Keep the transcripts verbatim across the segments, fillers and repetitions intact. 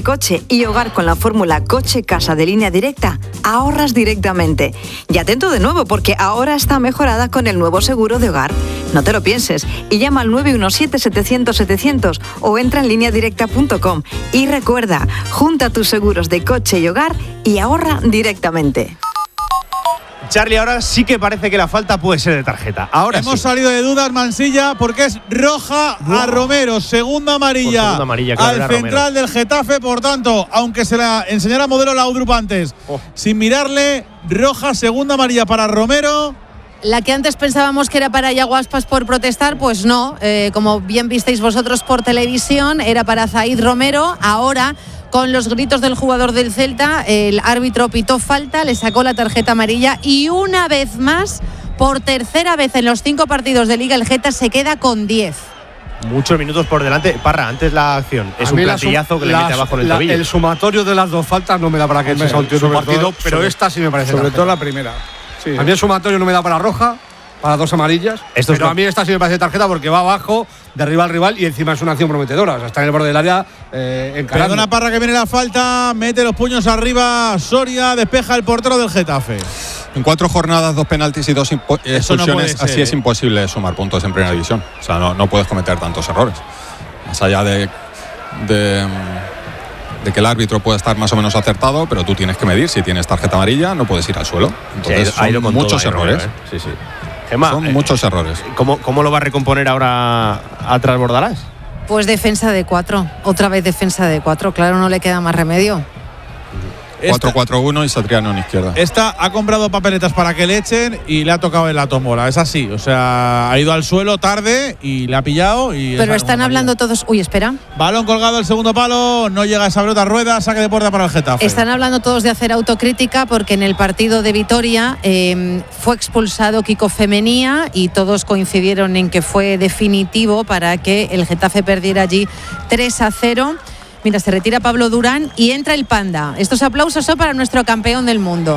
coche y hogar con la fórmula coche-casa de Línea Directa, ahorras directamente. Y atento de nuevo, porque ahora está mejorada con el nuevo seguro de hogar. No te lo pienses y llama al nueve uno siete, setecientos, setecientos o entra en línea directa punto com. Y recuerda, junta tus seguros de coche y hogar y ahorra directamente. Charlie, ahora sí que parece que la falta puede ser de tarjeta. Ahora Hemos sí. salido de dudas, Mansilla, porque es roja Wow. a Romero, segunda amarilla, Por segunda amarilla, claro, al era central Romero. del Getafe. Por tanto, aunque se la enseñara Modelo Laudrup antes, Oh. sin mirarle, roja, segunda amarilla para Romero. La que antes pensábamos que era para Yago Aspas por protestar, pues no. Eh, como bien visteis vosotros por televisión, era para Zaid Romero. Ahora, con los gritos del jugador del Celta, el árbitro pitó falta, le sacó la tarjeta amarilla y una vez más, por tercera vez en los cinco partidos de Liga, el Geta se queda con diez. Muchos minutos por delante. Parra, antes la acción. Es A un mí la platillazo sum- que le la- mete abajo en el la- tobillo. El sumatorio de las dos faltas no me da para que Hombre, se salte un sobre partido, todo- pero sobre- esta sí me parece Sobre tarjeta. todo la primera. Sí. A mí el sumatorio no me da para roja, para dos amarillas. Esto es pero lo- a mí esta sí me parece tarjeta porque va abajo, derriba al rival y encima es una acción prometedora. O sea, está en el borde del área eh, encarando. Perdona, Parra, que viene la falta, mete los puños arriba, Soria, despeja el portero del Getafe. En cuatro jornadas, dos penaltis y dos impo- Eso no expulsiones, puede ser, así es ¿eh? imposible sumar puntos en primera división. O sea, no, no puedes cometer tantos errores. Más allá de, de, de que el árbitro pueda estar más o menos acertado, pero tú tienes que medir. Si tienes tarjeta amarilla, no puedes ir al suelo. Sí, Entonces, ha ido- ha ido son con todo muchos ahí, errores. Romero, ¿eh? Sí, sí. Gemma, Son eh, muchos errores. ¿cómo, ¿Cómo lo va a recomponer ahora atrás Bordalás? Pues defensa de cuatro, otra vez defensa de cuatro, claro, no le queda más remedio. cuatro Esta, cuatro uno y Satriano en izquierda. esta ha comprado papeletas para que le echen y le ha tocado en la tómbola. Es así, o sea, ha ido al suelo tarde y le ha pillado. Y Pero esa están segunda hablando amarilla. todos… Uy, espera. Balón colgado el segundo palo, no llega esa pelota, rueda, saque de puerta para el Getafe. Están hablando todos de hacer autocrítica porque en el partido de Vitoria eh, fue expulsado Kiko Femenía y todos coincidieron en que fue definitivo para que el Getafe perdiera allí tres a cero. Mira, se retira Pablo Durán y entra el Panda. Estos aplausos son para nuestro campeón del mundo.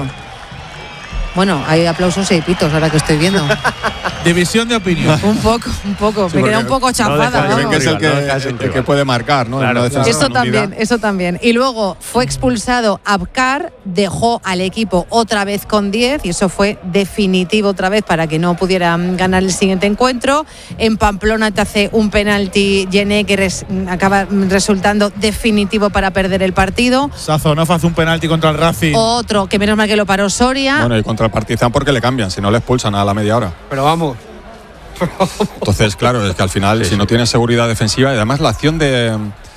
Bueno, hay aplausos y pitos ahora que estoy viendo. División de opinión. Un poco, un poco. Sí, Me queda porque un poco chafada. deja de vamos. Creen que es el que, No dejas un el que rival. puede marcar, ¿no? Claro, En una defensa Eso unida. también, eso también. Y luego fue expulsado Abkar, dejó al equipo otra vez con diez y eso fue definitivo otra vez para que no pudieran ganar el siguiente encuentro. En Pamplona te hace un penalti Gené que res- acaba resultando definitivo para perder el partido. Sazonov hace un penalti contra el Racing. Otro que menos mal que lo paró Soria. Bueno, y contra el Partizan porque le cambian, si no le expulsan a la media hora. Pero vamos. Entonces, claro, es que al final, si no tienes seguridad defensiva, y además la acción de.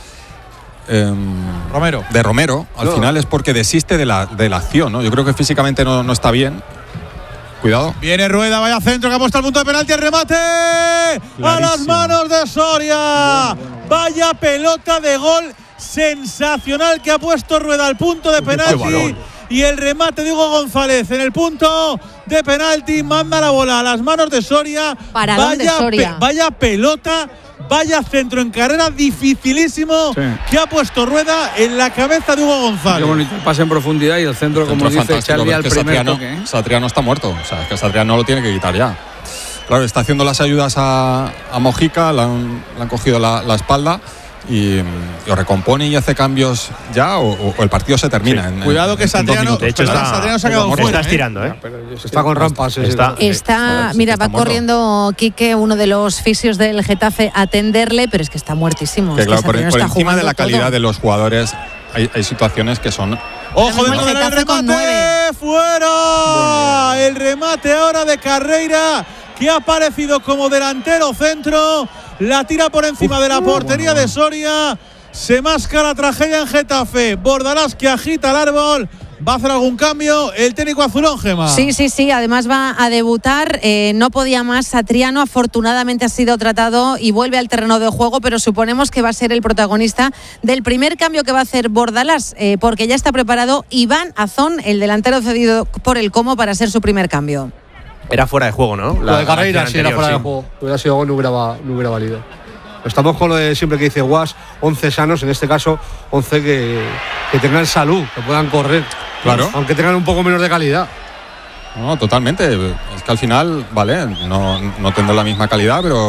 em, Romero. de Romero, al No. final es porque desiste de la, de la acción, ¿no? Yo creo que físicamente no, no está bien. Cuidado. Viene Rueda, vaya centro que ha puesto al punto de penalti, el remate a las Clarísimo. manos de Soria. Vaya pelota de gol sensacional que ha puesto Rueda al punto de penalti. balón. Y el remate de Hugo González en el punto de penalti manda la bola a las manos de Soria. Paradón de vaya, Soria. vaya pelota, vaya centro en carrera dificilísimo Sí. que ha puesto Rueda en la cabeza de Hugo Qué González. bonito el pase en profundidad y el centro, como Centro dice fantástico, Charlie, pero al es que primer Satriano, toque. ¿eh? Satriano está muerto. O sea, es que Satriano lo tiene que quitar ya. Claro, está haciendo las ayudas a, a Mojica, le han, le han cogido la, la espalda y mm, lo recompone y hace cambios ya o, o el partido se termina. Sí. en- Cuidado en- que en cinco Satriano, minutos. De hecho, perdón, está- Satriano se ha quedado está fuera. ¿eh? estirando, ¿eh? Está con rampas. sí, sí, Está- sí. Está, Sí, mira, está va muerto. corriendo Quique, uno de los fisios del Getafe, a atenderle, pero es que está muertísimo. Que Es que claro, por, Satriano por está encima de la jugando todo. calidad de los jugadores hay, hay situaciones que son. Ojo Ahora dentro mismo del el Getafe con remate, fuera. El remate ahora de Carreira, que ha aparecido como delantero centro, la tira por encima de la portería de Soria. Se masca la tragedia en Getafe. Bordalás que agita el árbol. ¿Va a hacer algún cambio el técnico azulón, Gema? Sí, sí, sí. Además va a debutar. Eh, no podía más. Satriano afortunadamente ha sido tratado y vuelve al terreno de juego, pero suponemos que va a ser el protagonista del primer cambio que va a hacer Bordalás, eh, porque ya está preparado Iván Azón, el delantero cedido por el Como, para ser su primer cambio. Era fuera de juego, ¿no? Lo de Carreira acción sí era anterior, fuera de sí. juego. Hubiera sido gol, no hubiera, va- no hubiera valido. Estamos con lo de siempre que dice Guas, once sanos, en este caso once que, que tengan salud, que puedan correr. Claro. Aunque tengan un poco menos de calidad. No, totalmente. Es que al final, vale, no, no tendrá la misma calidad, pero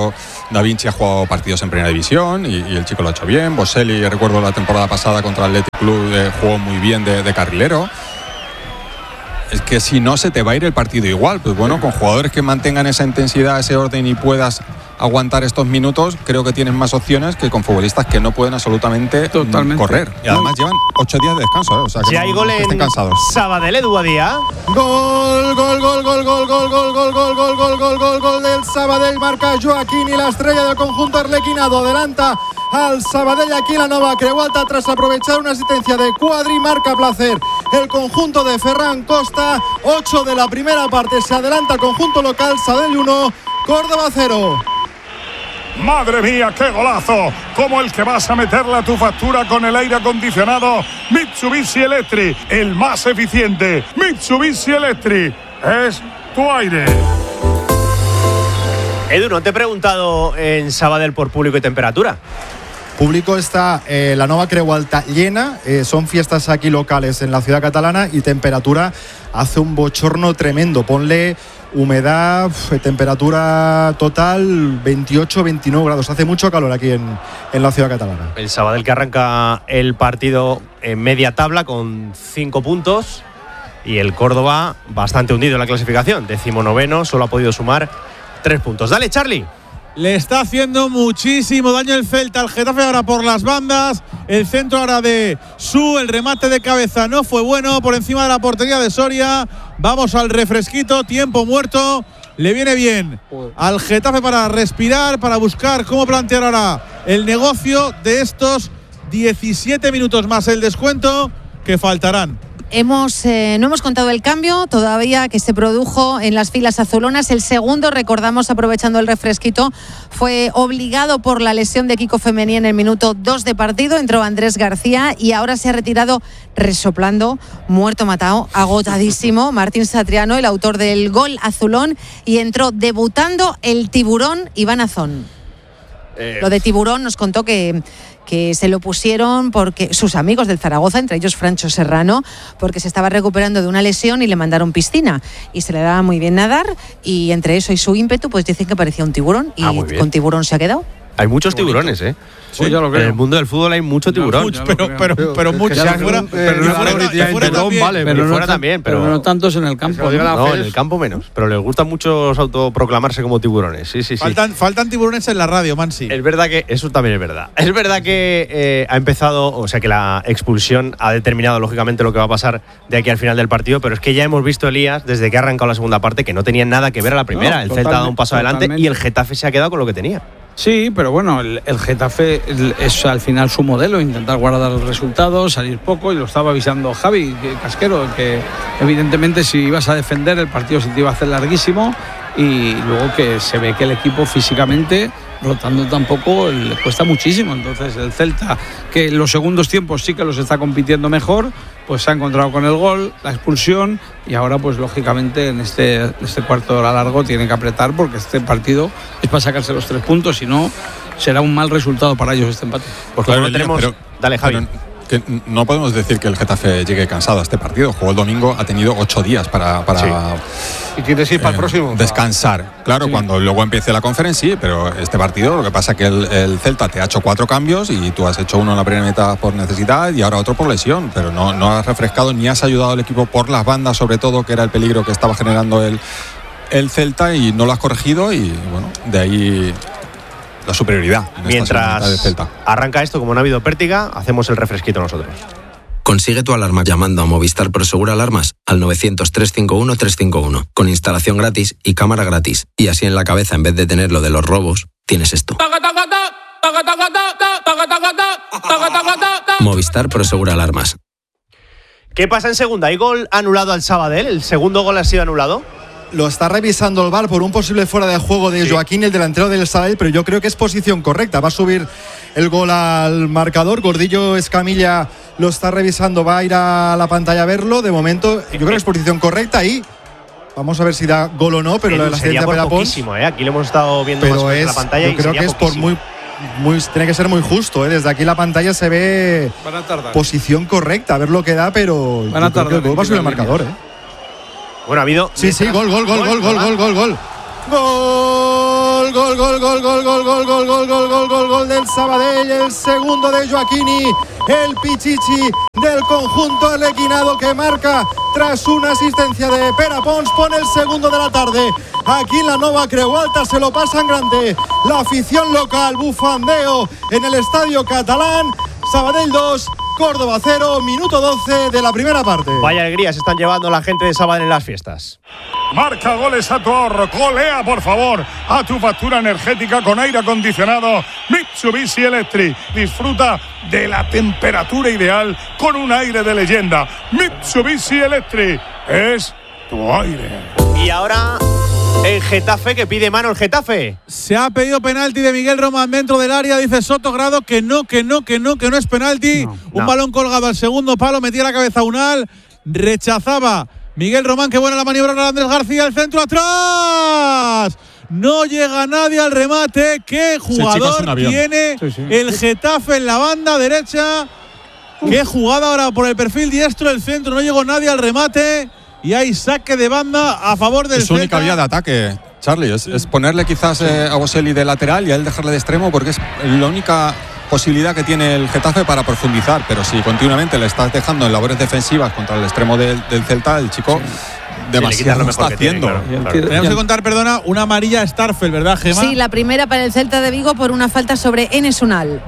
Da Vinci ha jugado partidos en primera división y, y el chico lo ha hecho bien. Boselli, recuerdo la temporada pasada contra el Athletic Club, eh, jugó muy bien de, de carrilero. Es que si no se te va a ir el partido igual, pues bueno, con jugadores que mantengan esa intensidad, ese orden y puedas aguantar estos minutos, creo que tienen más opciones que con futbolistas que no pueden absolutamente Totalmente. correr. Y además llevan ocho días de descanso, ¿eh? O sea que Si no, hay gol no estén en cansados. Sabadell, Edu Badía. Gol, gol, gol, gol, gol, gol, gol, gol, gol, gol, gol, gol, gol, gol del Sabadell. Marca Joaquín y la estrella del conjunto arlequinado adelanta al Sabadell aquí la Nova Creualta tras aprovechar una asistencia de Cuadri. Marca placer el conjunto de Ferran Costa. ocho de la primera parte, se adelanta el conjunto local. Sabadell uno, Córdoba cero. Madre mía, qué golazo, como el que vas a meterle a tu factura con el aire acondicionado Mitsubishi Electric, el más eficiente. Mitsubishi Electric es tu aire. Edu, no te he preguntado en Sabadell por público y temperatura. Público está eh, la Nova Creualta llena, eh, son fiestas aquí locales en la ciudad catalana y temperatura hace un bochorno tremendo. Ponle humedad, uf, temperatura total veintiocho veintinueve grados. Hace mucho calor aquí en, en la ciudad catalana. El Sabadell que arranca el partido en media tabla con cinco puntos y el Córdoba bastante hundido en la clasificación. Decimonoveno, solo ha podido sumar tres puntos. Dale, Charlie. Le está haciendo muchísimo daño el Celta al Getafe ahora por las bandas. El centro ahora de Su, el remate de cabeza no fue bueno, por encima de la portería de Soria. Vamos al refresquito, tiempo muerto. Le viene bien al Getafe para respirar, para buscar cómo plantear ahora el negocio de estos diecisiete minutos más el descuento que faltarán. Hemos, eh, no hemos contado el cambio todavía que se produjo en las filas azulonas. El segundo, recordamos, aprovechando el refresquito, fue obligado por la lesión de Kiko Femení en el minuto dos de partido. Entró Andrés García y ahora se ha retirado resoplando, muerto matado, agotadísimo, Martín Satriano, el autor del gol azulón, y entró debutando el tiburón Iván Azón. Eh. Lo de tiburón nos contó que... que se lo pusieron porque sus amigos del Zaragoza, entre ellos Francho Serrano, porque se estaba recuperando de una lesión y le mandaron piscina y se le daba muy bien nadar, y entre eso y su ímpetu pues dicen que parecía un tiburón y ah, con tiburón se ha quedado. Hay muchos tiburones, ¿eh? Sí, ya lo creo. En el mundo del fútbol hay mucho tiburón. Mucho, pero, pero, pero, pero mucho. Fuera, pero fuera también. Vale, pero fuera también. Pero, pero no tantos en el campo. ¿no? No, en el campo menos. Pero les gusta mucho autoproclamarse como tiburones. Sí, sí, sí. Faltan, faltan tiburones en la radio, Mansi. Es verdad que eso también es verdad. Es verdad que eh, ha empezado, o sea que la expulsión ha determinado lógicamente lo que va a pasar de aquí al final del partido, pero es que ya hemos visto, Elías, desde que ha arrancado la segunda parte, que no tenía nada que ver a la primera. No, el Celta ha dado un paso adelante y el Getafe se ha quedado con lo que tenía. Sí, pero bueno, el, el Getafe es al final su modelo, intentar guardar el resultado, salir poco, y lo estaba avisando Javi Casquero, que evidentemente si ibas a defender el partido se te iba a hacer larguísimo, y luego que se ve que el equipo físicamente, rotando tampoco, le cuesta muchísimo. Entonces el Celta, que en los segundos tiempos sí que los está compitiendo mejor, pues se ha encontrado con el gol, la expulsión, y ahora pues lógicamente en este, en este cuarto de hora largo tienen que apretar, porque este partido es para sacarse los tres puntos, si no será un mal resultado para ellos este empate. Pues claro, no tenemos... Pero, dale, Javi. Pero, que no podemos decir que el Getafe llegue cansado a este partido. Jugó el domingo, ha tenido ocho días para, para sí. ¿Y tienes que ir para eh, el próximo? Descansar. Claro, sí. Cuando luego empiece la conferencia, sí, pero este partido, lo que pasa es que el, el Celta te ha hecho cuatro cambios y tú has hecho uno en la primera mitad por necesidad y ahora otro por lesión, pero no, no has refrescado ni has ayudado al equipo por las bandas, sobre todo, que era el peligro que estaba generando el, el Celta, y no lo has corregido, y bueno, de ahí la superioridad. Mientras arranca esto, como no ha habido pértiga, hacemos el refresquito nosotros. Consigue tu alarma llamando a Movistar Prosegur Alarmas al novecientos, trescientos cincuenta y uno, trescientos cincuenta y uno, con instalación gratis y cámara gratis. Y así en la cabeza, en vez de tener lo de los robos, tienes esto. Movistar Prosegur Alarmas. ¿Qué pasa en segunda? ¿Hay gol anulado al Sabadell? ¿El segundo gol ha sido anulado? Lo está revisando el V A R por un posible fuera de juego de sí. Joaquín, el delantero del Sabadell, pero yo creo que es posición correcta. Va a subir el gol al marcador. Gordillo Escamilla lo está revisando, va a ir a la pantalla a verlo. De momento, yo creo que es posición correcta y vamos a ver si da gol o no, pero lo de la asistencia por poquísimo, ¿eh? Aquí lo hemos estado viendo pero más es, en la pantalla. Yo creo que es por muy, muy, tiene que ser muy justo, ¿eh? Desde aquí la pantalla se ve posición correcta, a ver lo que da, pero Van a tardar, el gol va a subir el marcador, ¿eh? Bueno, ha habido... Sí, sí, gol, gol, gol, gol, gol, gol, gol, gol. Gol gol, gol, gol, gol, gol, gol, gol, gol, gol, gol, gol, gol, gol del Sabadell, el segundo de Joaquini, el Pichichi del conjunto arlequinado que marca tras una asistencia de Pere Pons, pone el segundo de la tarde. Aquí en la Nova Creu Alta se lo pasan grande la afición local, bufandeo en el estadio catalán. Sabadell dos, Córdoba cero, minuto doce de la primera parte. Vaya alegría se están llevando la gente de Sabadell en las fiestas. Marca goles a tu ahorro, golea por favor a tu factura energética con aire acondicionado Mitsubishi Electric. Disfruta de la temperatura ideal con un aire de leyenda. Mitsubishi Electric es tu aire. Y ahora el Getafe, que pide mano el Getafe. Se ha pedido penalti de Miguel Román dentro del área, dice Sotogrado que no, que no, que no, que no es penalti. No, un no. balón colgado al segundo palo, metía la cabeza a Unal, rechazaba Miguel Román, que buena la maniobra de Andrés García, el centro atrás. No llega nadie al remate. ¿Qué jugador tiene sí, sí. el Getafe en la banda derecha? Uf. Qué jugada ahora por el perfil diestro del centro. No llegó nadie al remate. Y hay saque de banda a favor del Es su única vía de ataque, Charlie. Es, es ponerle quizás eh, a Boselli de lateral y a él dejarle de extremo, porque es la única posibilidad que tiene el Getafe para profundizar. Pero si continuamente le estás dejando en labores defensivas contra el extremo del, del Celta, el chico sí. demasiado lo está haciendo. Tiene, claro, claro. Tenemos que contar, perdona, una amarilla a Starfel, ¿verdad, Gemma? Sí, la primera para el Celta de Vigo por una falta sobre Enes Unal.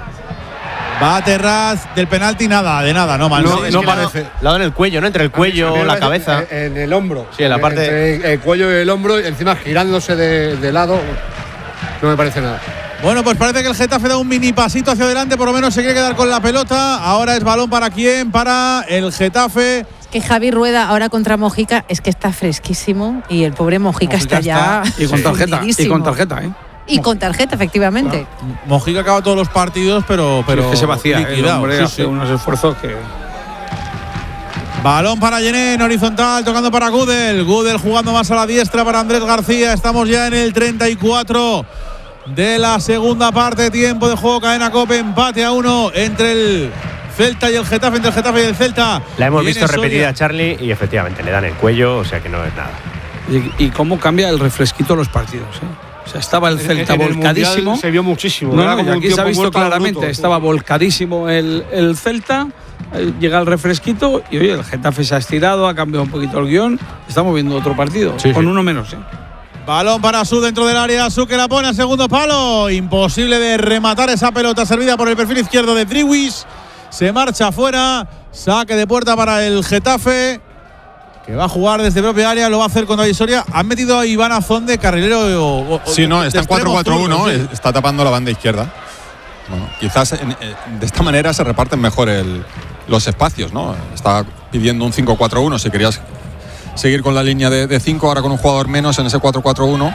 Va a Terraz del penalti, nada, de nada, no mal. No, no, no parece. Le ha dado en el cuello, ¿no? Entre el cuello, la cabeza. En, en el hombro. Sí, en la parte. Entre el cuello y el hombro, y encima girándose de, de lado. No me parece nada. Bueno, pues parece que el Getafe da un mini pasito hacia adelante, por lo menos se quiere quedar con la pelota. Ahora es balón para quién, para el Getafe. Es que Javi Rueda ahora contra Mojica es que está fresquísimo y el pobre Mojica, Mojica está ya. Está, y con tarjeta, y con tarjeta, ¿eh? Y con tarjeta, efectivamente. Claro. Mojica acaba todos los partidos, pero, pero sí, es que se vacía. El hombre sí, hace sí. unos esfuerzos que. Balón para Yené en horizontal, tocando para Gudel. Gudel jugando más a la diestra para Andrés García. Estamos ya en el treinta y cuatro de la segunda parte. Tiempo de juego, cadena COPE, empate a uno entre el Celta y el Getafe, entre el Getafe y el Celta. La hemos Viene visto repetida, Soria. Charlie, y efectivamente le dan el cuello, o sea que no es nada. Y, y cómo cambia el refresquito de los partidos, ¿eh? O sea, estaba el Celta en, en volcadísimo. El se vio muchísimo. No, no, aquí se ha visto claramente. Bruto. Estaba volcadísimo el, el Celta. Llega el refresquito y oye, el Getafe se ha estirado, ha cambiado un poquito el guión. Estamos viendo otro partido, sí, con sí. uno menos, ¿eh? Balón para Su dentro del área. Su que la pone al segundo palo. Imposible de rematar esa pelota servida por el perfil izquierdo de Driwis. Se marcha afuera. Saque de puerta para el Getafe, que va a jugar desde propia área, lo va a hacer con David Soria. Han metido a Iván Azón de carrilero. O, o, sí, no, está en cuatro cuatro uno, sí. Está tapando la banda izquierda. Bueno, quizás en, de esta manera se reparten mejor el, los espacios, ¿no? Está pidiendo un cinco cuatro uno. Si querías seguir con la línea de cinco, ahora con un jugador menos en ese cuatro cuatro uno.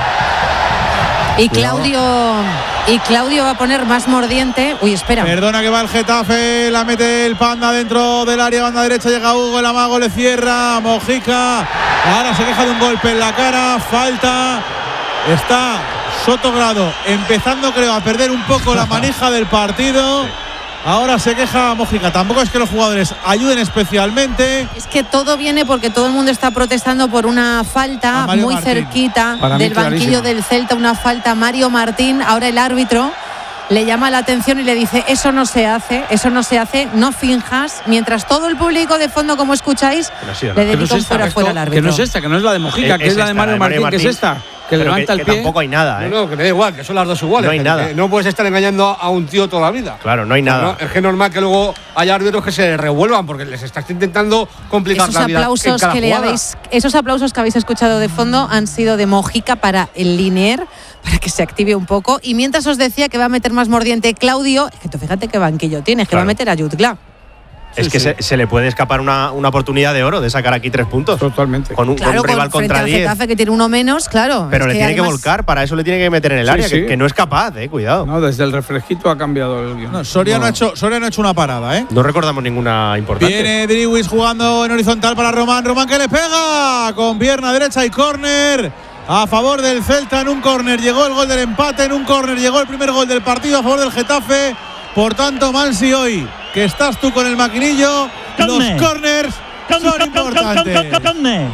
Y Claudio, y Claudio va a poner más mordiente. Uy, espera. Perdona que va el Getafe, la mete el Panda dentro del área, banda derecha, llega Hugo, el amago le cierra, Mojica. Ahora se queja de un golpe en la cara, falta. Está Sotogrado empezando, creo, a perder un poco la manija del partido. Ahora se queja Mojica. Tampoco es que los jugadores ayuden especialmente. Es que todo viene porque todo el mundo está protestando por una falta muy Martín. cerquita Para del banquillo del Celta, una falta a Mario Martín. Ahora el árbitro le llama la atención y le dice: eso no se hace, eso no se hace, no finjas. Mientras todo el público de fondo, como escucháis, sí, no. le dedica un fuera fuera al árbitro. Que no es esta, que no es la de Mojica, eh, que es, es la de Mario, Mario Martín, Martín, que es esta. Que Pero levanta que, el pie. Que tampoco hay nada, ¿eh? No, no, que me da igual, que son las dos iguales. No hay nada. No puedes estar engañando a un tío toda la vida. Claro, no hay nada. No, es que es normal que luego haya árbitros que se revuelvan porque les estás intentando complicar esos la vida. Aplausos en cada que le habéis, esos aplausos que habéis escuchado de fondo han sido de Mojica para el Linier, para que se active un poco. Y mientras os decía que va a meter más mordiente Claudio, es que tú fíjate qué banquillo tienes, que claro. va a meter a Jutgla. Es sí, que sí. Se, se le puede escapar una, una oportunidad de oro de sacar aquí tres puntos. Totalmente. Con un, claro, con un rival con, contra diez. Frente al Getafe, que tiene uno menos, claro. Pero le que tiene además... que volcar, para eso le tiene que meter en el sí, área, sí. Que, que no es capaz, eh, cuidado. No, desde el refresquito ha cambiado el guión. No, Soria, no. No ha hecho, Soria no ha hecho una parada, ¿eh? No recordamos ninguna importante. Viene Driwis jugando en horizontal para Román. Román que le pega con pierna derecha y córner a favor del Celta. En un córner llegó el gol del empate, en un córner llegó el primer gol del partido a favor del Getafe. Por tanto, Mansi, hoy que estás tú con el maquinillo, los corners son importantes.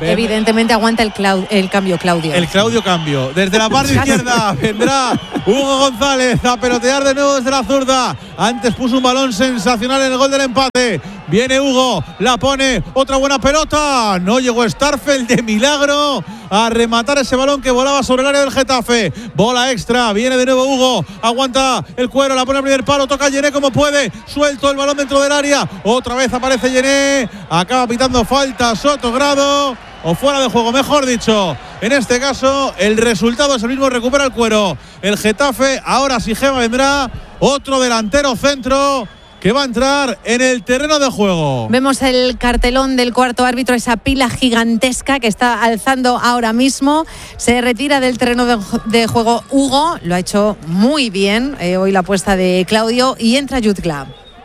Evidentemente aguanta el, Clau- el cambio, Claudio. El Claudio cambio. Desde la parte izquierda vendrá Hugo González a pelotear de nuevo desde la zurda. Antes puso un balón sensacional en el gol del empate. Viene Hugo, la pone, otra buena pelota. No llegó Starfelt de milagro a rematar ese balón que volaba sobre el área del Getafe. Bola extra, viene de nuevo Hugo, aguanta el cuero, la pone al primer palo, toca a Yené como puede, suelto el balón dentro del área. Otra vez aparece Yené, acaba pitando falta Sotogrado. O fuera de juego, mejor dicho. En este caso, el resultado es el mismo, recupera el cuero el Getafe. Ahora sí, Gema, vendrá otro delantero centro que va a entrar en el terreno de juego. Vemos el cartelón del cuarto árbitro, esa pila gigantesca que está alzando ahora mismo. Se retira del terreno de, de juego Hugo, lo ha hecho muy bien. Eh, hoy la apuesta de Claudio, y entra Jutgla.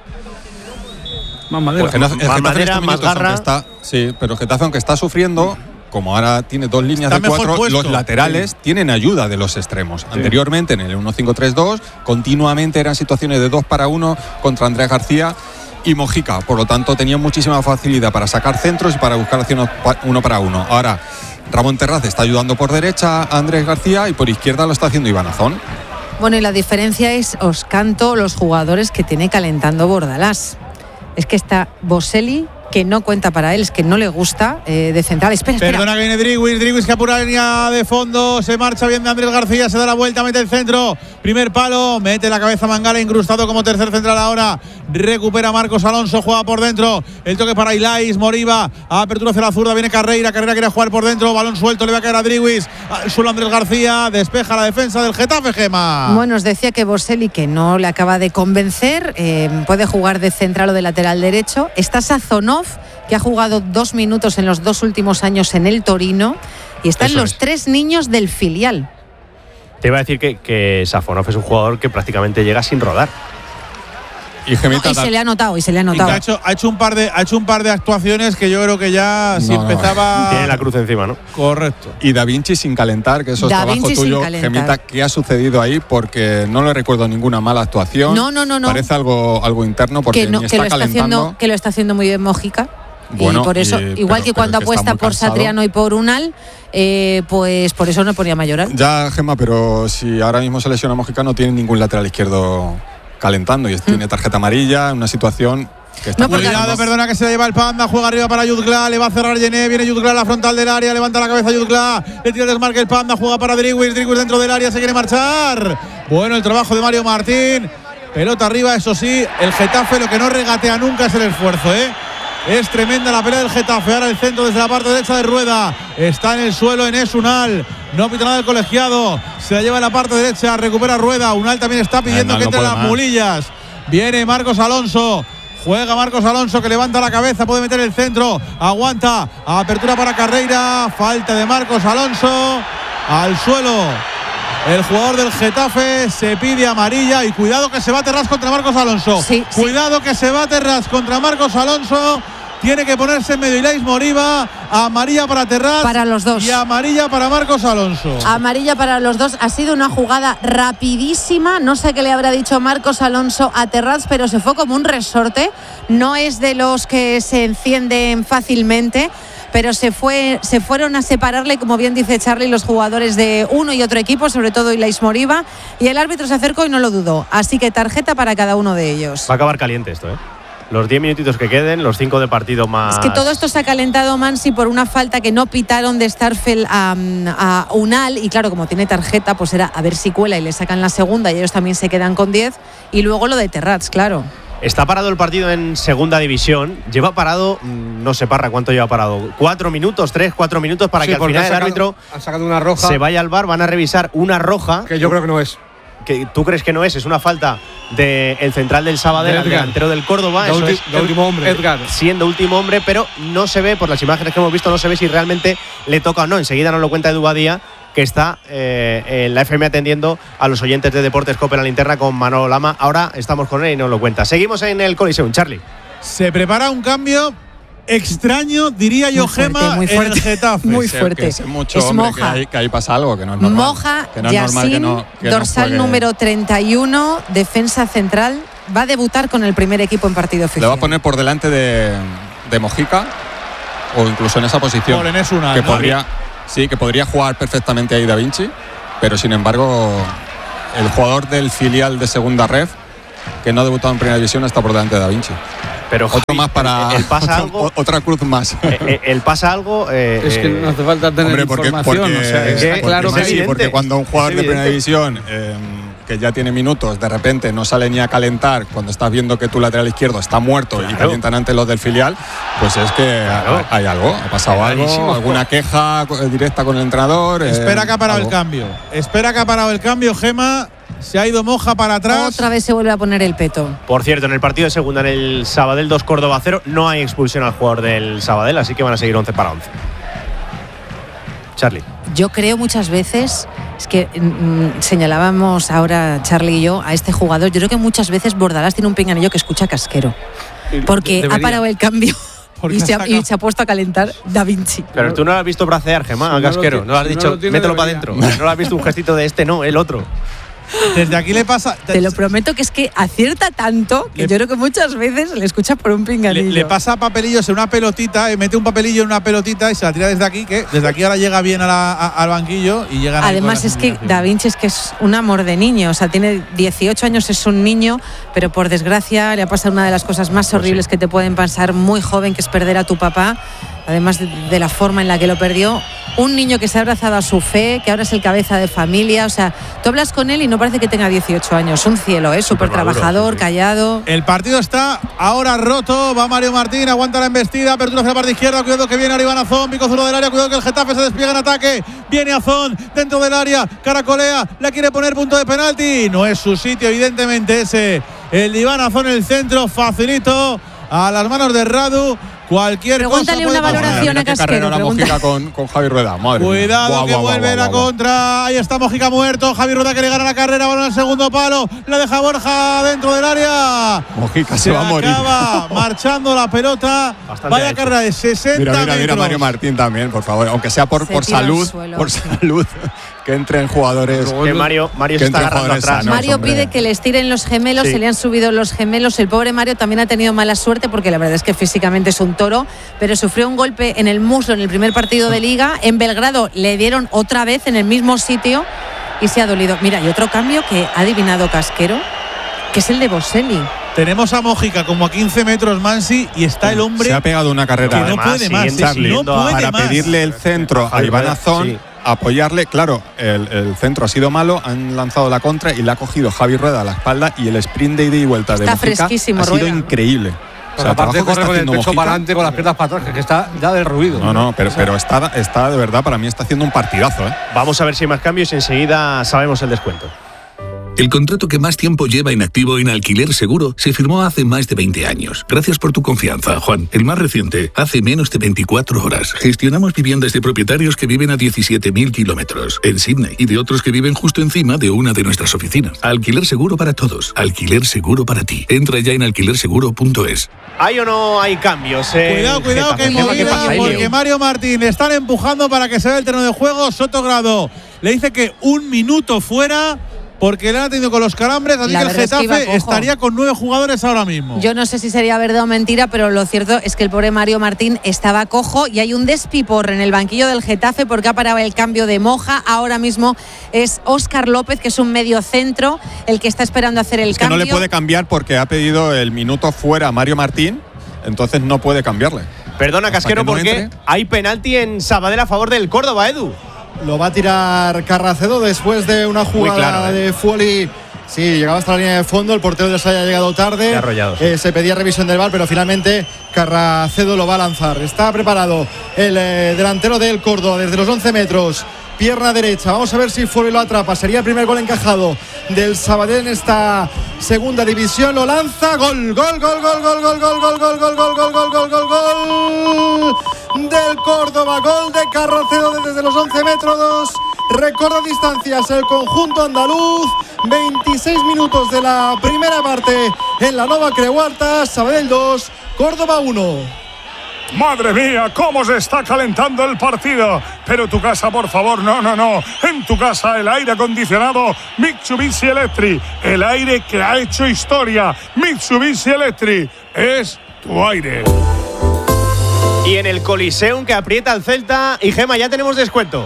Más madera. Pues el más Getafe madera, en estos más minutos, garra. aunque está, sí, pero el Getafe, aunque está sufriendo, como ahora tiene dos líneas Está de cuatro, mejor puesto. los laterales sí. tienen ayuda de los extremos. Sí. Anteriormente, en el uno cinco tres dos, continuamente eran situaciones de dos para uno contra Andrés García y Mojica. Por lo tanto, tenían muchísima facilidad para sacar centros y para buscar acción uno para uno. Ahora, Ramón Terraz está ayudando por derecha a Andrés García y por izquierda lo está haciendo Iván Azón. Bueno, y la diferencia es, os canto los jugadores que tiene calentando Bordalás. Es que está Boselli, que no cuenta para él, es que no le gusta, eh, de central. Espera, espera. Perdona que viene Driwis, Driwis que apura la línea de fondo, se marcha bien de Andrés García, se da la vuelta, mete el centro, primer palo, mete la cabeza Mangala, incrustado como tercer central ahora, recupera Marcos Alonso, juega por dentro, el toque para Ilais, Moriba, apertura hacia la zurda, viene Carreira, Carreira quiere jugar por dentro, balón suelto, le va a caer a Driwis, al suelo Andrés García, despeja la defensa del Getafe, Gema. Bueno, os decía que Boselli, que no le acaba de convencer, eh, puede jugar de central o de lateral derecho. Está Sazonov, que ha jugado dos minutos en los dos últimos años en el Torino, y están Eso los es. tres niños del filial. Te iba a decir que, que Safonov es un jugador que prácticamente llega sin rodar. Y, Gemita, No, y se le ha notado, y se le ha Y que notado. ha hecho, ha hecho un par de ha hecho un par de actuaciones que yo creo que ya si No, no, empezaba Tiene la cruz encima, ¿no? correcto. Y Da Vinci sin calentar, que eso es Da trabajo Vinci sin tuyo, calentar. Gemita. ¿Qué ha sucedido ahí? Porque no le recuerdo ninguna mala actuación. No, no, no, no. Parece algo, algo interno porque que, no, ni que está lo está calentando. haciendo, que lo está haciendo muy bien Mojica. Bueno, y por eso, y- igual pero- que cuando pero que está apuesta muy por cansado. Satriano y por Unal, eh, pues por eso no ponía Mayoral. Ya, Gemma, pero si ahora mismo se lesiona Mojica, no tiene ningún lateral izquierdo calentando y tiene tarjeta amarilla, una situación que está No, porque Cuidado, pasando. perdona que se la lleva el Panda, juega arriba para Jutgla, le va a cerrar Yené, viene Jutgla a la frontal del área, levanta la cabeza Jutgla, le tira el desmarque el Panda, juega para Driwis, Driwis dentro del área, se quiere marchar. Bueno, el trabajo de Mario Martín, pelota arriba, eso sí, el Getafe lo que no regatea nunca es el esfuerzo, ¿eh? Es tremenda la pelea del Getafe. Ahora el centro desde la parte derecha de Rueda. Está en el suelo Enes Unal. No pita nada el colegiado. Se la lleva en la parte derecha. Recupera Rueda. Unal también está pidiendo Unal que no entre puede las más. mulillas. Viene Marcos Alonso. Juega Marcos Alonso que levanta la cabeza. Puede meter el centro. Aguanta. Apertura para Carreira. Falta de Marcos Alonso. Al suelo. El jugador del Getafe se pide amarilla y cuidado que se va Terrás contra Marcos Alonso. Sí, sí. Cuidado que se va Terrás contra Marcos Alonso. Tiene que ponerse en medio Ilais Moriba. Amarilla para Terrás. Para los dos. Y amarilla para Marcos Alonso. Amarilla para los dos. Ha sido una jugada rapidísima. No sé qué le habrá dicho Marcos Alonso a Terraz, pero se fue como un resorte. No es de los que se encienden fácilmente, pero se fue, se fueron a separarle, como bien dice Charlie, los jugadores de uno y otro equipo, sobre todo Ilais Moriba, y el árbitro se acercó y no lo dudó. Así que tarjeta para cada uno de ellos. Va a acabar caliente esto, ¿eh? Los diez minutitos que queden, los cinco de partido más. Es que todo esto se ha calentado, Mansi, por una falta que no pitaron de Starfelt a, a Unal. Y claro, como tiene tarjeta, pues era a ver si cuela y le sacan la segunda y ellos también se quedan con diez. Y luego lo de Terrats, claro. Está parado el partido en segunda división. Lleva parado, no sé, Parra, ¿cuánto lleva parado? Cuatro minutos, tres, cuatro minutos para Sí, que al porque final han el sacado- árbitro han sacado una roja se vaya al bar. Van a revisar una roja. que yo creo que no es. Que tú crees que no es, es una falta del central del Sabadell, De el Edgar. delantero del Córdoba. De Eso ulti- es, de último hombre. Edgar. siendo último hombre, pero no se ve, por las imágenes que hemos visto, no se ve si realmente le toca o no. Enseguida nos lo cuenta Edu Badía, que está eh, en la F M atendiendo a los oyentes de Deportes Cope en la linterna con Manolo Lama. Ahora estamos con él y nos lo cuenta. Seguimos en el Coliseum, Charlie. Se prepara un cambio extraño, diría yo, Muy fuerte, Gema, muy en fuerte. el Getafe. Muy Sé fuerte. que sé mucho, Es hombre, Moja. Que, ahí, que ahí pasa algo, que no es normal. Moja, que no es normal que Yassin, no, que no dorsal juegue. número treinta y uno, defensa central. Va a debutar con el primer equipo en partido oficial. Le va a poner por delante de, de Mojica. o incluso en esa posición. Molen es una, que ¿no? podría, sí, que podría jugar perfectamente ahí Da Vinci, pero sin embargo el jugador del filial de segunda ref que no ha debutado en primera división está por delante de Da Vinci. Pero otro Javi, más para el, el pasa otro, algo, otra cruz más. El, el pasa algo. Eh, es que no hace falta tener hombre, porque, información. porque, o sea, está porque, claro porque, que sí, porque cuando un jugador de primera división eh, que ya tiene minutos, de repente no sale ni a calentar cuando estás viendo que tu lateral izquierdo está muerto claro. y calientan ante los del filial, pues es que claro. hay, hay algo, ha pasado algo, alguna queja directa con el entrenador. Espera eh, que ha parado algo. el cambio. Espera que ha parado el cambio, Gema. Se ha ido Moja para atrás. Otra vez se vuelve a poner el peto. Por cierto, en el partido de segunda en el Sabadell dos Córdoba cero no hay expulsión al jugador del Sabadell, así que van a seguir once para once. Charlie. Yo creo muchas veces, es que mm, señalábamos ahora Charlie y yo a este jugador, yo creo que muchas veces Bordalás tiene un pinganillo que escucha Casquero. Porque Debería. ha parado el cambio. Y se, ha, y se ha puesto a calentar Da Vinci. Pero tú no lo has visto bracear, Gemma, al Casquero. No lo has dicho, no mételo para adentro. No lo has visto un gestito de este, no, el otro. Desde aquí le pasa. Te lo prometo que es que acierta tanto que le, yo creo que muchas veces le escucha por un pinganillo. Le, le pasa papelillos en una pelotita, eh, mete un papelillo en una pelotita y se la tira desde aquí, que desde aquí ahora llega bien a la, a, al banquillo y llega. Además es que Da Vinci es que es un amor de niño, o sea, tiene dieciocho años, es un niño, pero por desgracia le ha pasado una de las cosas más horribles pues sí. que te pueden pasar muy joven, que es perder a tu papá. Además de, de la forma en la que lo perdió, un niño que se ha abrazado a su fe, que ahora es el cabeza de familia, o sea, tú hablas con él y no parece que tenga dieciocho años, un cielo, ¿eh? Súper trabajador, sí, sí. callado. El partido está ahora roto, va Mario Martín, aguanta la embestida, apertura hacia la parte izquierda, cuidado que viene Aribán Azón, pico zurdo del área, cuidado que el Getafe se despliega en ataque, viene Azón dentro del área, caracolea, la quiere poner punto de penalti, no es su sitio evidentemente ese, el Iván Azón en el centro, facilito a las manos de Radu. Cualquier Pregúntale cosa una valoración a Casquero. La Mojica con, con Javi Rueda. Madre Cuidado guau, que guau, vuelve guau, la guau, contra. Ahí está Mojica muerto. Javi Rueda que le gana la carrera. Balón al segundo palo. La deja Borja dentro del área. Mojica se, se va a morir. Acaba marchando la pelota. Bastante Vaya hecho. Carrera de sesenta mira, mira, metros. Mira Mario Martín también, por favor. Aunque sea por, por salud. Suelo, por sí. salud. Que entren jugadores. Que Mario, Mario se está agarrando atrás. Sanos, Mario hombre. pide que les tiren los gemelos. Sí. Se le han subido los gemelos. El pobre Mario también ha tenido mala suerte porque la verdad es que físicamente es un toro. Pero sufrió un golpe en el muslo en el primer partido de Liga. En Belgrado le dieron otra vez en el mismo sitio y se ha dolido. Mira, y otro cambio que ha adivinado Casquero, que es el de Boselli. Tenemos a Mojica como a quince metros Mansi y está el hombre. Se ha pegado una carrera que no puede más. Charlie, no puede para más. pedirle el centro a Iván Azón. Sí. Apoyarle, claro, el, el centro ha sido malo, han lanzado la contra y le ha cogido Javi Rueda a la espalda y el sprint de ida y vuelta está de Mojica fresquísimo, ha sido Rueda. increíble. O sea, aparte corre con el pecho Mojica, para adelante, con las piernas para atrás, que está ya del ruido. No, no, pero, pero está, está de verdad, para mí está haciendo un partidazo. ¿eh? Vamos a ver si hay más cambios y enseguida sabemos el descuento. El contrato que más tiempo lleva inactivo en Alquiler Seguro se firmó hace más de veinte años. Gracias por tu confianza, Juan. El más reciente, hace menos de veinticuatro horas. Gestionamos viviendas de propietarios que viven a diecisiete mil kilómetros en Sydney y de otros que viven justo encima de una de nuestras oficinas. Alquiler Seguro para todos. Alquiler Seguro para ti. Entra ya en alquiler seguro punto es. ¿Hay o no hay cambios? Eh, cuidado, cuidado, que hay movida porque Mario Martín le están empujando para que se vea el terreno de juego. Sotogrado le dice que un minuto fuera porque le han tenido con los calambres, así que el Getafe es que estaría con nueve jugadores ahora mismo. Yo no sé si sería verdad o mentira, pero lo cierto es que el pobre Mario Martín estaba cojo y hay un despiporre en el banquillo del Getafe porque ha parado el cambio de Moja. Ahora mismo es Óscar López, que es un medio centro, el que está esperando hacer el es cambio. Que no le puede cambiar porque ha pedido el minuto fuera a Mario Martín, entonces no puede cambiarle. Perdona, Casquero, no porque entre. Hay penalti en Sabadell a favor del Córdoba, Edu. Lo va a tirar Carracedo después de una jugada claro, ¿eh? de Foley. Sí, llegaba hasta la línea de fondo, el portero de Saya ha llegado tarde. Arrollado, sí. eh, se pedía revisión del V A R, pero finalmente Carracedo lo va a lanzar. Está preparado el eh, delantero del Córdoba desde los once metros. Pierna derecha, vamos a ver si Foley lo atrapa. Sería el primer gol encajado del Sabadell en esta segunda división. Lo lanza, gol, gol, gol, gol, gol, gol, gol, gol, gol, gol, gol, gol, gol, gol, gol, gol del Córdoba, gol de Carracedo desde los once metros. Recorta distancias el conjunto andaluz. veintiséis minutos de la primera parte en la Nova Creualta. Sabadell dos, Córdoba uno. Madre mía, cómo se está calentando el partido. Pero tu casa, por favor, no, no, no. En tu casa el aire acondicionado Mitsubishi Electric. El aire que ha hecho historia. Mitsubishi Electric es tu aire. Y en el Coliseum que aprieta el Celta. Y Gema, ya tenemos descuento.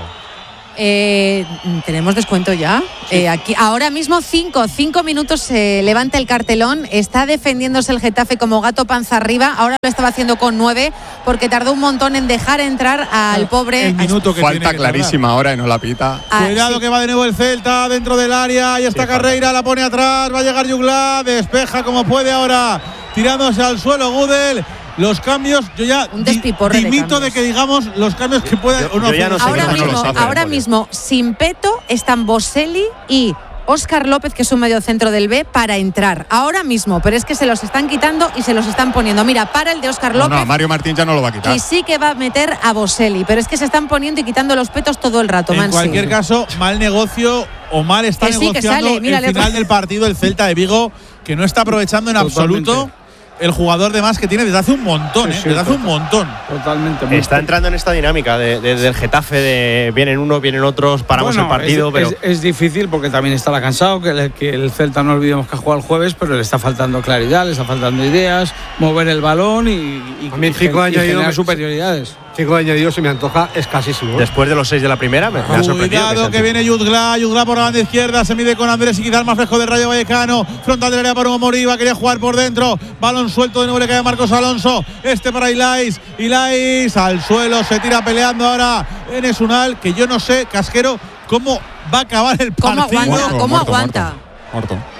Eh, tenemos descuento ya. Sí. Eh, aquí ahora mismo cinco, cinco minutos se levanta el cartelón. Está defendiéndose el Getafe como gato panza arriba. Ahora lo estaba haciendo con nueve porque tardó un montón en dejar entrar al pobre. El minuto que Falta tiene que clarísima tardar. Ahora y no la pita. Ah, Cuidado sí. que va de nuevo el Celta dentro del área. Ahí está sí, Carreira, falta. La pone atrás. Va a llegar Jugla, despeja como puede ahora, tirándose al suelo Gudel. Los cambios, yo ya di, dimito de, de que digamos los cambios que puedan o no. No sé ahora mismo, no hace, ahora mismo sin Peto están Boselli y Óscar López, que es un medio centro del B, para entrar. Ahora mismo, pero es que se los están quitando y se los están poniendo. Mira, para el de Óscar López. No, no, Mario Martín ya no lo va a quitar. Y sí que va a meter a Boselli, pero es que se están poniendo y quitando los petos todo el rato. En Mansi. cualquier caso, mal negocio o mal está que sí, negociando que Mira, el final del partido el Celta de Vigo, que no está aprovechando en Totalmente. absoluto el jugador de más que tiene desde hace un montón, sí, ¿eh? sí, desde hace un montón. Totalmente. Está entrando en esta dinámica de, de, del Getafe, de vienen unos, vienen otros, paramos bueno, el partido. Es, pero es, es difícil porque también estará cansado, que el, que el Celta no olvidemos que ha jugado el jueves, pero le está faltando claridad, le está faltando ideas, mover el balón y, y, y, cinco y, y generar superioridades. Cinco añadidos se me antoja escasísimo. Después de los seis de la primera, me, me ha sorprendido. Cuidado que, que viene Yudgla, Yudgla por la banda izquierda, se mide con Andrés y quizás el más fresco del Rayo Vallecano. Frontal del área para Hugo Moriba, quería jugar por dentro. Balón suelto, de nuevo le cae a Marcos Alonso. Este para Ilais. Ilais al suelo, se tira peleando ahora en Esunal, que yo no sé, Casquero, cómo va a acabar el partido. ¿Cómo aguanta? Muerto, ¿Cómo muerto, aguanta? Muerto. muerto.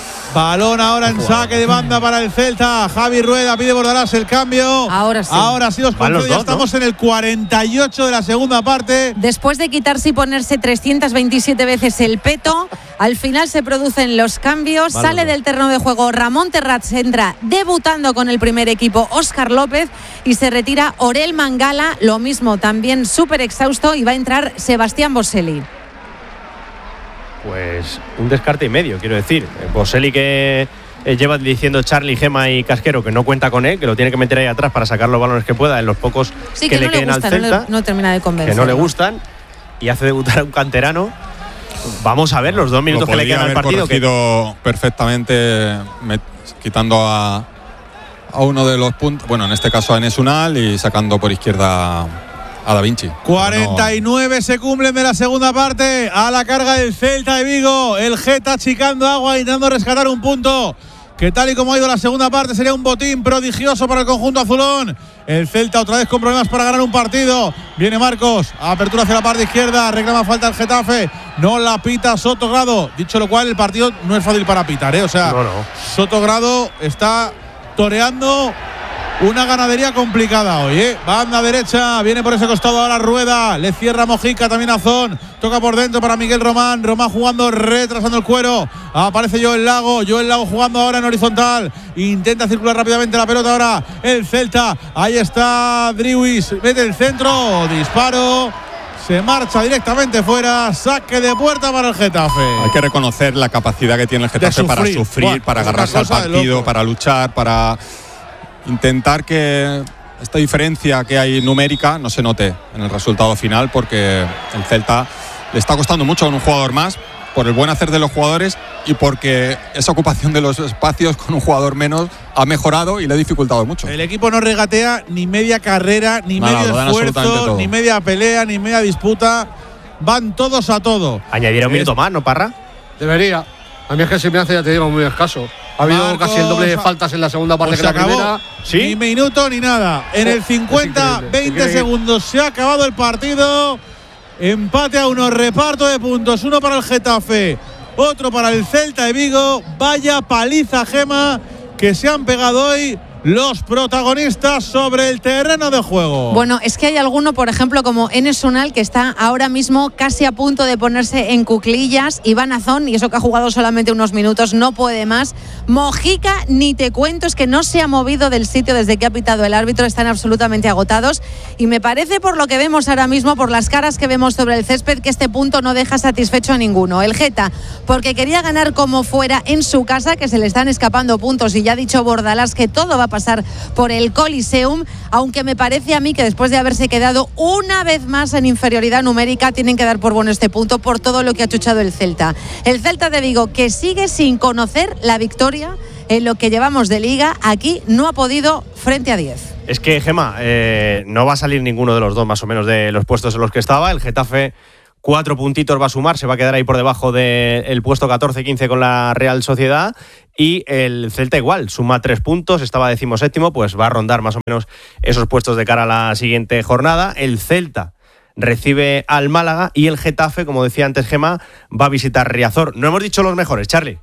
Balón ahora en saque de banda para el Celta. Javi Rueda pide Bordalás el cambio. Ahora sí. Ahora sí los controles. Ya estamos, ¿no?, en el cuarenta y ocho de la segunda parte. Después de quitarse y ponerse trescientas veintisiete veces el peto, al final se producen los cambios. Vale. Sale del terreno de juego Ramón Terrats, entra debutando con el primer equipo Óscar López y se retira Orel Mangala, lo mismo, también súper exhausto, y va a entrar Sebastián Boselli. Pues un descarte y medio, quiero decir. Boselli, que eh, lleva diciendo Charlie, Gema y Casquero que no cuenta con él, que lo tiene que meter ahí atrás para sacar los balones que pueda en los pocos sí, que, que le no queden le gusta, al Celta. No, le, no termina de convencer. Que no le gustan y hace debutar a un canterano. Vamos a ver los dos minutos que le quedan al partido. Que perfectamente met, quitando a, a uno de los puntos, bueno, en este caso a Enes Unal, y sacando por izquierda a Da Vinci. cuarenta y nueve no. Se cumplen de la segunda parte. A la carga del Celta de Vigo. El Geta achicando agua, intentando rescatar un punto que, tal y como ha ido la segunda parte, sería un botín prodigioso para el conjunto azulón. El Celta otra vez con problemas para ganar un partido. Viene Marcos, apertura hacia la parte izquierda, reclama falta el Getafe, no la pita Sotogrado. Dicho lo cual, el partido no es fácil para pitar, ¿eh? O sea, no, no. Sotogrado está toreando una ganadería complicada hoy, ¿eh? Banda derecha, viene por ese costado ahora Rueda, le cierra Mojica, también a Zon, toca por dentro para Miguel Román, Román jugando, retrasando el cuero, aparece Joel Lago, Joel Lago jugando ahora en horizontal, intenta circular rápidamente la pelota ahora el Celta, ahí está Driwis, mete el centro, disparo, se marcha directamente fuera, saque de puerta para el Getafe. Hay que reconocer la capacidad que tiene el Getafe para sufrir, bueno, para agarrarse al partido, para luchar, para intentar que esta diferencia que hay numérica no se note en el resultado final, porque el Celta le está costando mucho con un jugador más, por el buen hacer de los jugadores y porque esa ocupación de los espacios con un jugador menos ha mejorado y le ha dificultado mucho. El equipo no regatea ni media carrera, ni Nada, medio esfuerzo, ni media pelea, ni media disputa. Van todos a todo. Añadirá un minuto más, ¿no, Parra? Debería. A mí es que se me hace, ya te digo, muy escaso. Ha habido Marcos, casi el doble de faltas en la segunda parte, pues que la acabó. Primera. ¿Sí? Ni minuto ni nada. En el cincuenta, veinte segundos se ha acabado el partido. Empate a uno, reparto de puntos. Uno para el Getafe, otro para el Celta de Vigo. Vaya paliza, Gema, que se han pegado hoy los protagonistas sobre el terreno de juego. Bueno, es que hay alguno, por ejemplo, como Enes Unal, que está ahora mismo casi a punto de ponerse en cuclillas. Iván Azón, y eso que ha jugado solamente unos minutos, no puede más. Mojica, ni te cuento, es que no se ha movido del sitio desde que ha pitado el árbitro, están absolutamente agotados. Y me parece, por lo que vemos ahora mismo, por las caras que vemos sobre el césped, que este punto no deja satisfecho a ninguno. El Geta, porque quería ganar como fuera en su casa, que se le están escapando puntos, y ya ha dicho Bordalás que todo va a pasar por el Coliseum, aunque me parece a mí que después de haberse quedado una vez más en inferioridad numérica, tienen que dar por bueno este punto por todo lo que ha chuchado el Celta. El Celta de Vigo, que sigue sin conocer la victoria en lo que llevamos de liga. Aquí no ha podido frente a diez. Es que, Gemma, eh, no va a salir ninguno de los dos más o menos de los puestos en los que estaba. El Getafe cuatro puntitos va a sumar, se va a quedar ahí por debajo del puesto catorce quince con la Real Sociedad. Y el Celta igual, suma tres puntos, estaba decimoséptimo, pues va a rondar más o menos esos puestos de cara a la siguiente jornada. El Celta recibe al Málaga y el Getafe, como decía antes Gemma, va a visitar Riazor. No hemos dicho los mejores, Charlie.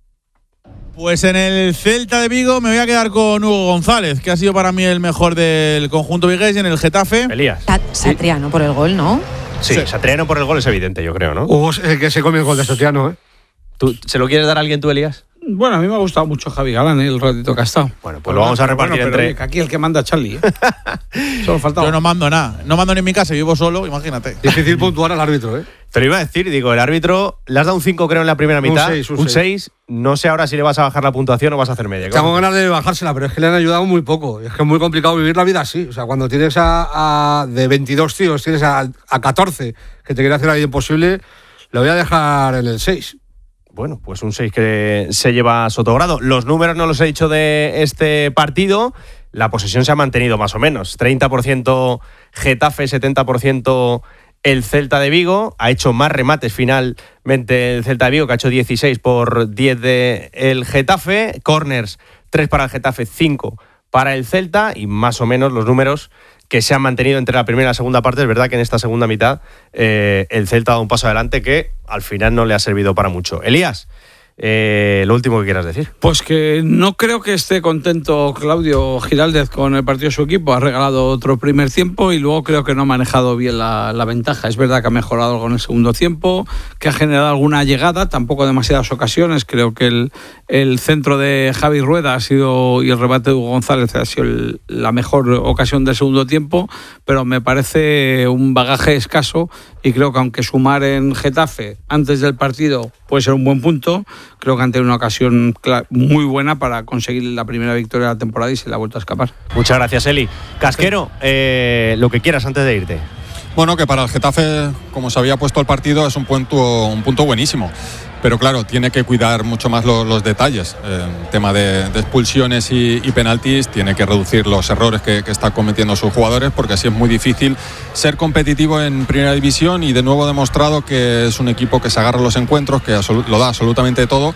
Pues en el Celta de Vigo me voy a quedar con Hugo González, que ha sido para mí el mejor del conjunto vigués, y en el Getafe Elías. Satriano por el gol, ¿no? Sí, sí, Satriano por el gol es evidente, yo creo, ¿no? Hugo es el que se come el gol de Satriano, ¿eh? ¿Tú, ¿Se lo quieres dar a alguien tú, Elías? Bueno, a mí me ha gustado mucho Javi Galán, ¿eh? El ratito que ha estado. Bueno, pues lo vamos a repartir bueno, entre… Oye, que aquí el que manda a Charlie, ¿eh? Solo faltaba. Yo no mando nada, no mando ni en mi casa, vivo solo, imagínate. Difícil puntuar al árbitro, ¿eh? Te lo iba a decir, digo, el árbitro le has dado un cinco creo en la primera mitad, un seis, no sé ahora si le vas a bajar la puntuación o vas a hacer media. Tengo ganas de bajársela, pero es que le han ayudado muy poco. Es que es muy complicado vivir la vida así. O sea, cuando tienes a, a de veintidós tíos, tienes a, a catorce que te quiere hacer la vida imposible, le voy a dejar en el seis. Bueno, pues un seis que se lleva Sotogrado. Los números no los he dicho de este partido. La posesión se ha mantenido más o menos. treinta por ciento Getafe, setenta por ciento el Celta de Vigo. Ha hecho más remates finalmente el Celta de Vigo, que ha hecho dieciséis por diez del Getafe. Corners, tres para el Getafe, cinco para el Celta. Y más o menos los números que se han mantenido entre la primera y la segunda parte. Es verdad que en esta segunda mitad eh, el Celta ha dado un paso adelante que al final no le ha servido para mucho. Elías, eh, lo último que quieras decir. Pues que no creo que esté contento Claudio Giraldez con el partido de su equipo. Ha regalado otro primer tiempo y luego creo que no ha manejado bien la, la ventaja. Es verdad que ha mejorado algo en el segundo tiempo, que ha generado alguna llegada, tampoco demasiadas ocasiones. Creo que el, el centro de Javi Rueda ha sido, y el remate de Hugo González ha sido el, la mejor ocasión del segundo tiempo, pero me parece un bagaje escaso y creo que aunque sumar en Getafe antes del partido puede ser un buen punto, creo que han tenido una ocasión muy buena para conseguir la primera victoria de la temporada y se la ha vuelto a escapar. Muchas gracias, Eli. Casquero, eh, lo que quieras antes de irte. Bueno, que para el Getafe, como se había puesto el partido, es un punto, un punto buenísimo. Pero claro, tiene que cuidar mucho más los, los detalles. Eh, tema de, de expulsiones y, y penaltis, tiene que reducir los errores que, que están cometiendo sus jugadores, porque así es muy difícil ser competitivo en primera división. Y de nuevo ha demostrado que es un equipo que se agarra los encuentros, que absolut, lo da absolutamente todo.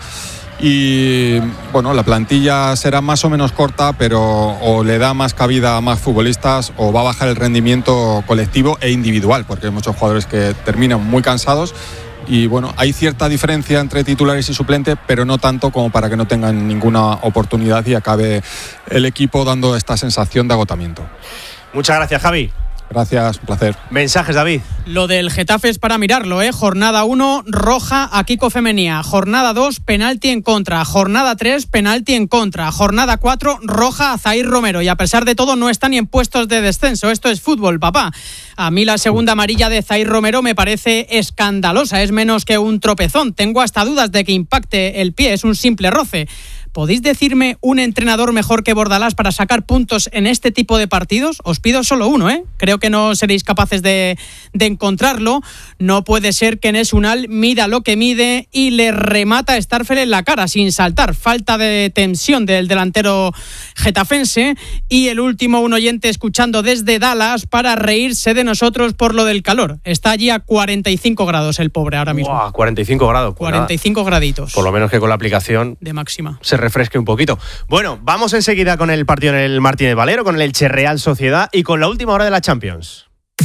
Y bueno, la plantilla será más o menos corta, pero o le da más cabida a más futbolistas o va a bajar el rendimiento colectivo e individual, porque hay muchos jugadores que terminan muy cansados. Y bueno, hay cierta diferencia entre titulares y suplentes, pero no tanto como para que no tengan ninguna oportunidad y acabe el equipo dando esta sensación de agotamiento. Muchas gracias, Javi. Gracias, un placer. Mensajes, David. Lo del Getafe es para mirarlo, ¿eh? Jornada uno, roja a Kiko Femenía. Jornada dos, penalti en contra. Jornada tres, penalti en contra. Jornada cuatro, roja a Zair Romero. Y a pesar de todo no está ni en puestos de descenso. Esto es fútbol, papá. A mí la segunda amarilla de Zair Romero me parece escandalosa. Es menos que un tropezón. Tengo hasta dudas de que impacte el pie. Es un simple roce. ¿Podéis decirme un entrenador mejor que Bordalás para sacar puntos en este tipo de partidos? Os pido solo uno, ¿eh? Creo que no seréis capaces de, de encontrarlo. No puede ser que Enes Unal mida lo que mide y le remata a Starfel en la cara sin saltar. Falta de tensión del delantero getafense. Y el último, un oyente escuchando desde Dallas para reírse de nosotros por lo del calor. Está allí a cuarenta y cinco grados el pobre ahora mismo. Wow, cuarenta y cinco grados. Pues cuarenta y cinco nada, graditos. Por lo menos que con la aplicación de máxima se refresque un poquito. Bueno, vamos enseguida con el partido en el Martínez Valero, con el Elche Real Sociedad y con la última hora de la Champions.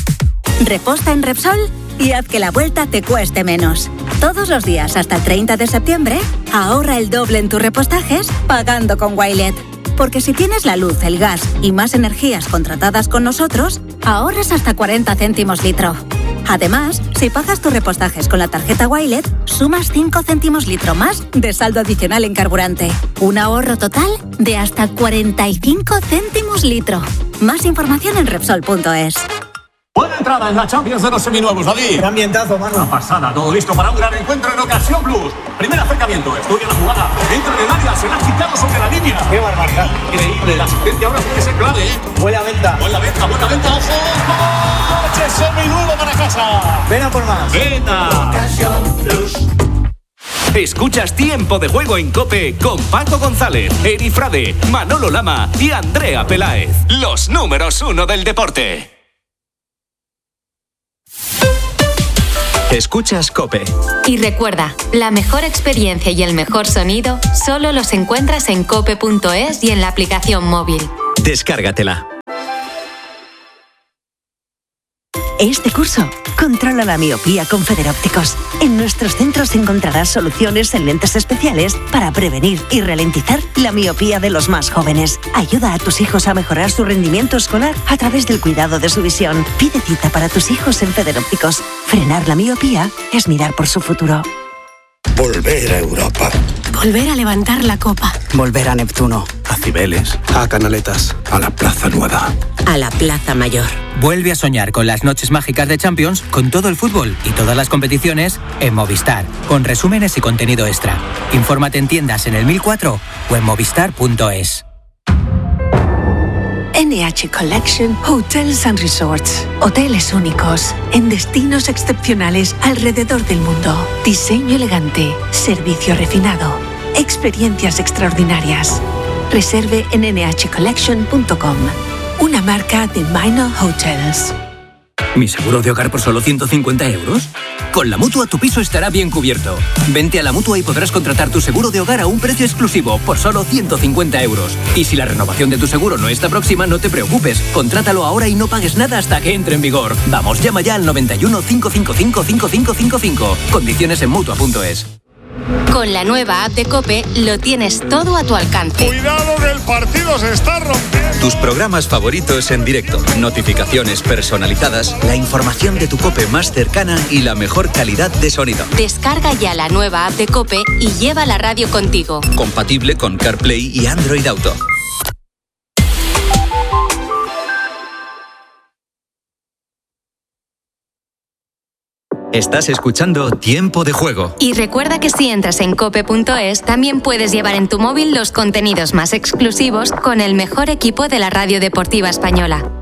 Reposta en Repsol y haz que la vuelta te cueste menos. Todos los días hasta el treinta de septiembre, ahorra el doble en tus repostajes pagando con Wilet. Porque si tienes la luz, el gas y más energías contratadas con nosotros, ahorras hasta cuarenta céntimos litro. Además, si pagas tus repostajes con la tarjeta Wilet, sumas cinco céntimos litro más de saldo adicional en carburante. Un ahorro total de hasta cuarenta y cinco céntimos litro. Más información en Repsol punto es. Buena entrada en la Champions de los seminuevos, David. Qué ambientazo, mano. Una pasada, todo listo para un gran encuentro en Ocasión Plus. Primer acercamiento, estudia la jugada. Entra en el área, se la ha quitado sobre la línea. Qué barbaridad. Increíble, la asistencia ahora puede ser clave, ¿eh? Buena venta. Buena venta, buena venta, ojo. ¡Coche seminuevo para casa! Ven a por más. Venga. Ocasión Plus. Escuchas Tiempo de Juego en COPE con Paco González, Eri Frade, Manolo Lama y Andrea Peláez. Los números uno del deporte. Escuchas COPE. Y recuerda, la mejor experiencia y el mejor sonido solo los encuentras en cope punto es y en la aplicación móvil. Descárgatela. Este curso, controla la miopía con Federópticos. En nuestros centros encontrarás soluciones en lentes especiales para prevenir y ralentizar la miopía de los más jóvenes. Ayuda a tus hijos a mejorar su rendimiento escolar a través del cuidado de su visión. Pide cita para tus hijos en Federópticos. Frenar la miopía es mirar por su futuro. Volver a Europa. Volver a levantar la copa. Volver a Neptuno. A Cibeles. A Canaletas. A la Plaza Nueva. A la Plaza Mayor. Vuelve a soñar con las noches mágicas de Champions, con todo el fútbol y todas las competiciones en Movistar, con resúmenes y contenido extra. Infórmate en tiendas en el mil cuatro o en movistar punto es. N H Collection Hotels and Resorts. Hoteles únicos, en destinos excepcionales alrededor del mundo. Diseño elegante, servicio refinado, experiencias extraordinarias. Reserve en ene hache collection punto com. Una marca de Minor Hotels. ¿Mi seguro de hogar por solo ciento cincuenta euros? Con la Mutua tu piso estará bien cubierto. Vente a la Mutua y podrás contratar tu seguro de hogar a un precio exclusivo por solo ciento cincuenta euros. Y si la renovación de tu seguro no está próxima, no te preocupes. Contrátalo ahora y no pagues nada hasta que entre en vigor. Vamos, llama ya al noventa y uno, cincuecientos cincuenta y cinco, cinco cinco cinco. Condiciones en mutua punto es. Con la nueva app de COPE lo tienes todo a tu alcance. Cuidado que el partido se está rompiendo. Tus programas favoritos en directo, notificaciones personalizadas, la información de tu COPE más cercana y la mejor calidad de sonido. Descarga ya la nueva app de COPE y lleva la radio contigo. Compatible con CarPlay y Android Auto. Estás escuchando Tiempo de Juego. Y recuerda que si entras en cope punto es, también puedes llevar en tu móvil los contenidos más exclusivos con el mejor equipo de la radio deportiva española.